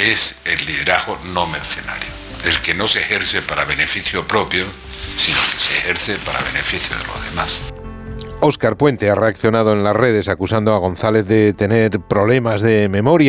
es el liderazgo no mercenario, el que no se ejerce para beneficio propio, sino que se ejerce para beneficio de los demás. Óscar Puente ha reaccionado en las redes acusando a González de tener problemas de memoria.